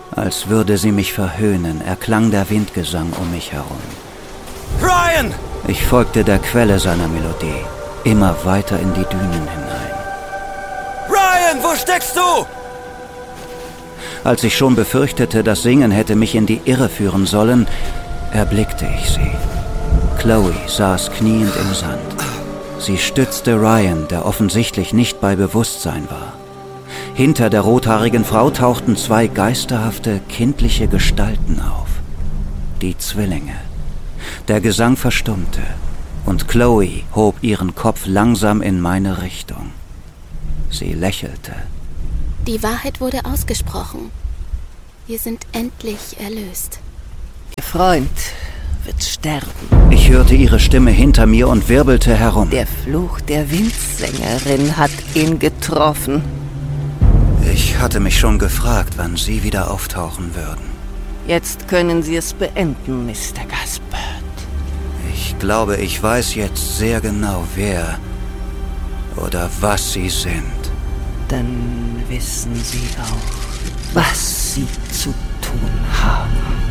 Als würde sie mich verhöhnen, erklang der Windgesang um mich herum. Ryan! Ich folgte der Quelle seiner Melodie, immer weiter in die Dünen hinein. Ryan, wo steckst du? Als ich schon befürchtete, das Singen hätte mich in die Irre führen sollen, erblickte ich sie. Chloe saß kniend im Sand. Sie stützte Ryan, der offensichtlich nicht bei Bewusstsein war. Hinter der rothaarigen Frau tauchten zwei geisterhafte, kindliche Gestalten auf. Die Zwillinge. Der Gesang verstummte und Chloe hob ihren Kopf langsam in meine Richtung. Sie lächelte. Die Wahrheit wurde ausgesprochen. Wir sind endlich erlöst. Ihr Freund wird sterben. Ich hörte ihre Stimme hinter mir und wirbelte herum. Der Fluch der Windsängerin hat ihn getroffen. Ich hatte mich schon gefragt, wann Sie wieder auftauchen würden. Jetzt können Sie es beenden, Mr. Gaspard. Ich glaube, ich weiß jetzt sehr genau, wer oder was Sie sind. Dann wissen Sie auch, was Sie zu tun haben.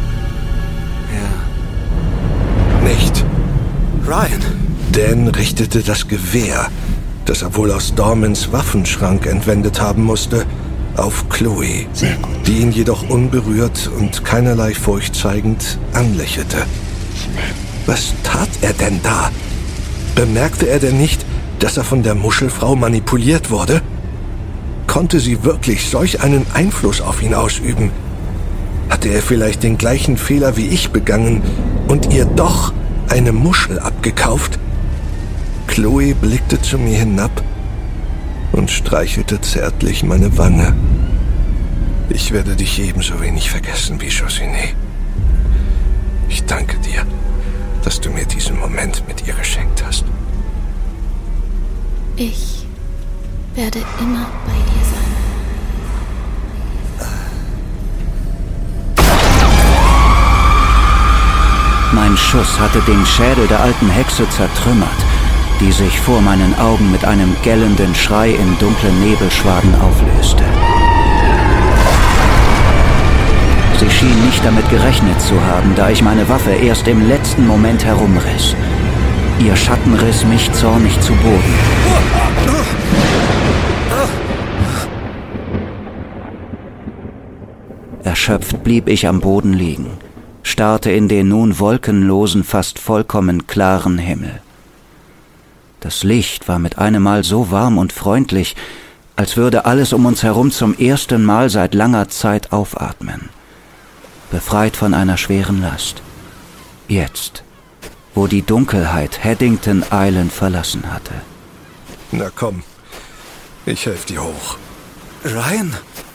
Ja. Nicht. Ryan! Dan richtete das Gewehr, das er wohl aus Dormans Waffenschrank entwendet haben musste, auf Chloe, die ihn jedoch unberührt und keinerlei Furcht zeigend anlächelte. Was tat er denn da? Bemerkte er denn nicht, dass er von der Muschelfrau manipuliert wurde? Konnte sie wirklich solch einen Einfluss auf ihn ausüben? Hatte er vielleicht den gleichen Fehler wie ich begangen und ihr doch eine Muschel abgekauft? Chloe blickte zu mir hinab und streichelte zärtlich meine Wange. Ich werde dich ebenso wenig vergessen wie Josiné. Ich danke dir, dass du mir diesen Moment mit ihr geschenkt hast. Ich werde immer bei dir sein. Mein Schuss hatte den Schädel der alten Hexe zertrümmert, die sich vor meinen Augen mit einem gellenden Schrei in dunklen Nebelschwaden auflöste. Sie schien nicht damit gerechnet zu haben, da ich meine Waffe erst im letzten Moment herumriss. Ihr Schatten riss mich zornig zu Boden. Erschöpft blieb ich am Boden liegen, starrte in den nun wolkenlosen, fast vollkommen klaren Himmel. Das Licht war mit einem Mal so warm und freundlich, als würde alles um uns herum zum ersten Mal seit langer Zeit aufatmen. Befreit von einer schweren Last. Jetzt, wo die Dunkelheit Haddington Island verlassen hatte. Na komm, ich helfe dir hoch. Ryan?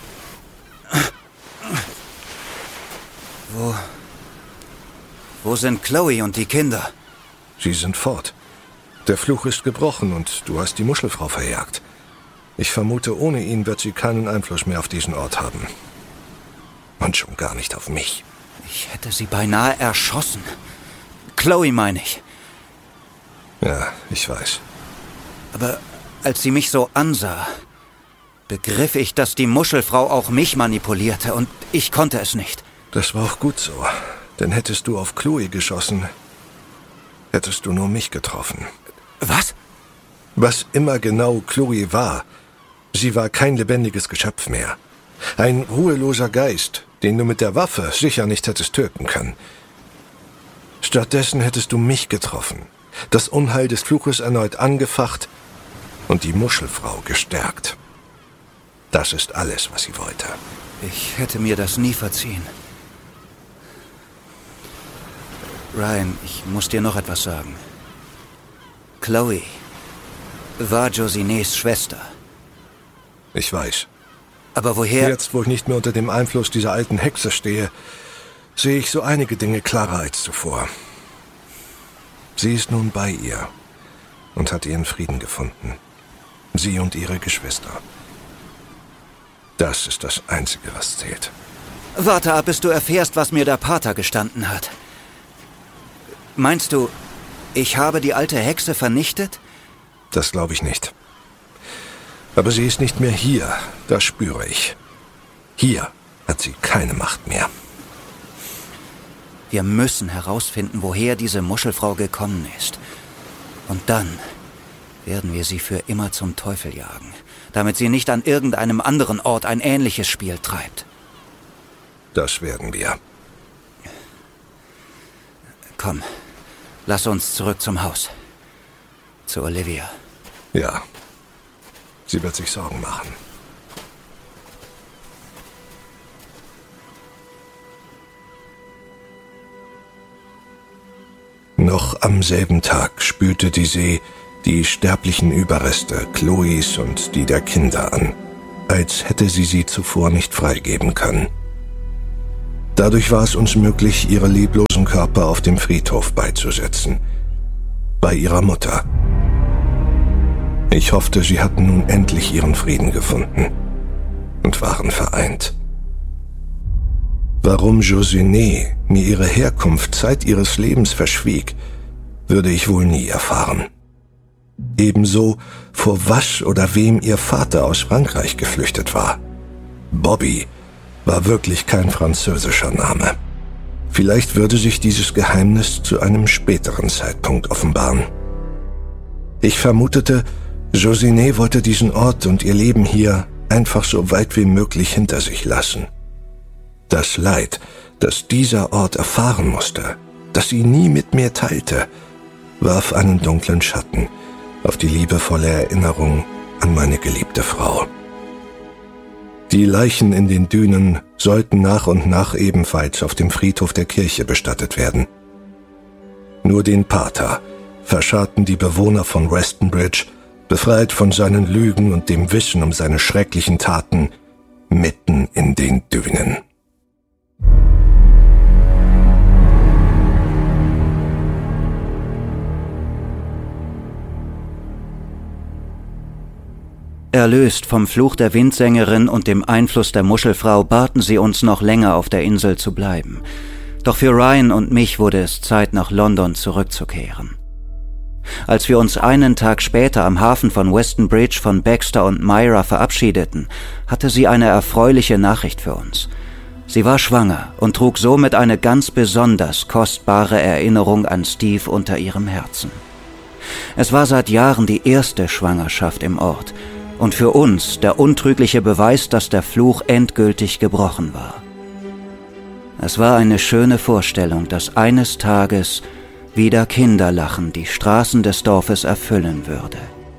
Wo sind Chloe und die Kinder? Sie sind fort. Der Fluch ist gebrochen und du hast die Muschelfrau verjagt. Ich vermute, ohne ihn wird sie keinen Einfluss mehr auf diesen Ort haben. Und schon gar nicht auf mich. Ich hätte sie beinahe erschossen. Chloe, meine ich. Ja, ich weiß. Aber als sie mich so ansah, begriff ich, dass die Muschelfrau auch mich manipulierte und ich konnte es nicht. Das war auch gut so. Denn hättest du auf Chloe geschossen, hättest du nur mich getroffen. Was? Was immer genau Chloe war, sie war kein lebendiges Geschöpf mehr. Ein ruheloser Geist, den du mit der Waffe sicher nicht hättest töten können. Stattdessen hättest du mich getroffen, das Unheil des Fluches erneut angefacht und die Muschelfrau gestärkt. Das ist alles, was sie wollte. Ich hätte mir das nie verziehen. Ryan, ich muss dir noch etwas sagen. Chloe war Josinés Schwester. Ich weiß. Aber woher... Jetzt, wo ich nicht mehr unter dem Einfluss dieser alten Hexe stehe, sehe ich so einige Dinge klarer als zuvor. Sie ist nun bei ihr und hat ihren Frieden gefunden. Sie und ihre Geschwister. Das ist das Einzige, was zählt. Warte ab, bis du erfährst, was mir der Pater gestanden hat. Meinst du, ich habe die alte Hexe vernichtet? Das glaube ich nicht. Aber sie ist nicht mehr hier, das spüre ich. Hier, hat sie keine Macht mehr. Wir müssen herausfinden, woher diese Muschelfrau gekommen ist. Und dann werden wir sie für immer zum Teufel jagen, damit sie nicht an irgendeinem anderen Ort ein ähnliches Spiel treibt. Das werden wir. Komm, lass uns zurück zum Haus. Zu Olivia. Ja, sie wird sich Sorgen machen. Noch am selben Tag spülte die See die sterblichen Überreste Chloes und die der Kinder an, als hätte sie zuvor nicht freigeben können. Dadurch war es uns möglich, ihre leblosen Körper auf dem Friedhof beizusetzen, bei ihrer Mutter. Ich hoffte, sie hatten nun endlich ihren Frieden gefunden und waren vereint. Warum Josine mir ihre Herkunft Zeit ihres Lebens verschwieg, würde ich wohl nie erfahren. Ebenso, vor was oder wem ihr Vater aus Frankreich geflüchtet war. Bobby war wirklich kein französischer Name. Vielleicht würde sich dieses Geheimnis zu einem späteren Zeitpunkt offenbaren. Ich vermutete, Josine wollte diesen Ort und ihr Leben hier einfach so weit wie möglich hinter sich lassen. Das Leid, das dieser Ort erfahren musste, das sie nie mit mir teilte, warf einen dunklen Schatten auf die liebevolle Erinnerung an meine geliebte Frau. Die Leichen in den Dünen sollten nach und nach ebenfalls auf dem Friedhof der Kirche bestattet werden. Nur den Pater verscharrten die Bewohner von Westonbridge, befreit von seinen Lügen und dem Wissen um seine schrecklichen Taten, mitten in den Dünen. Erlöst vom Fluch der Windsängerin und dem Einfluss der Muschelfrau baten sie uns noch länger auf der Insel zu bleiben. Doch für Ryan und mich wurde es Zeit, nach London zurückzukehren. Als wir uns einen Tag später am Hafen von Westonbridge von Baxter und Myra verabschiedeten, hatte sie eine erfreuliche Nachricht für uns. Sie war schwanger und trug somit eine ganz besonders kostbare Erinnerung an Steve unter ihrem Herzen. Es war seit Jahren die erste Schwangerschaft im Ort und für uns der untrügliche Beweis, dass der Fluch endgültig gebrochen war. Es war eine schöne Vorstellung, dass eines Tages wieder Kinderlachen die Straßen des Dorfes erfüllen würde.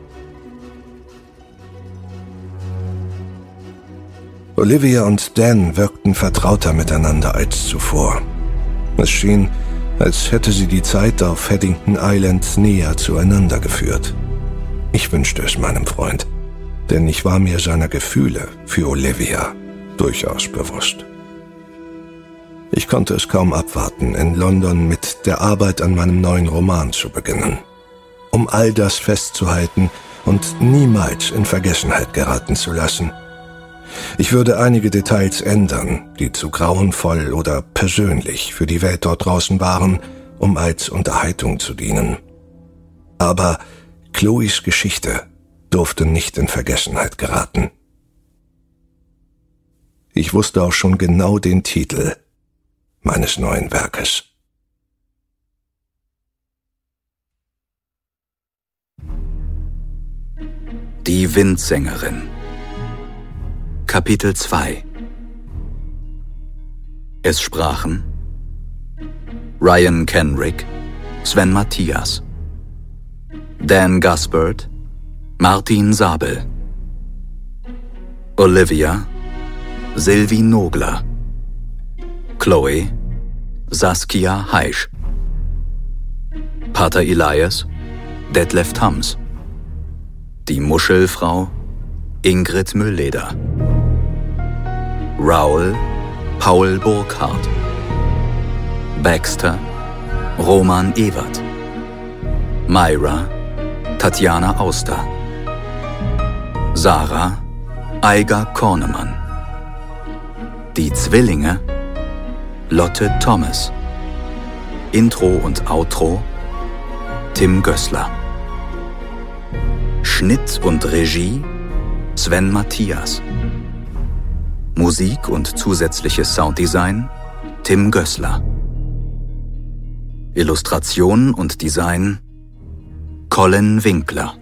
Olivia und Dan wirkten vertrauter miteinander als zuvor. Es schien, als hätte sie die Zeit auf Haddington Island näher zueinander geführt. Ich wünschte es meinem Freund, denn ich war mir seiner Gefühle für Olivia durchaus bewusst. Ich konnte es kaum abwarten, in London mit der Arbeit an meinem neuen Roman zu beginnen, um all das festzuhalten und niemals in Vergessenheit geraten zu lassen. Ich würde einige Details ändern, die zu grauenvoll oder persönlich für die Welt dort draußen waren, um als Unterhaltung zu dienen. Aber Chloes Geschichte durfte nicht in Vergessenheit geraten. Ich wusste auch schon genau den Titel meines neuen Werkes. Die Windsängerin. Kapitel 2. Es sprachen Ryan Kenrick, Sven Matthias, Dan Gaspard, Martin Sabel, Olivia, Sylvie Nogler, Chloe, Saskia Heisch, Pater Elias, Detlef Thams, die Muschelfrau, Ingrid Müllleder, Raoul, Paul Burkhardt, Baxter, Roman Ewert, Myra, Tatjana Auster, Sarah, Eiger Kornemann, die Zwillinge, Lotte Thomas, Intro und Outro, Tim Gößler, Schnitt und Regie, Sven Matthias, Musik und zusätzliches Sounddesign Tim Gößler. Illustration und Design Colin Winkler.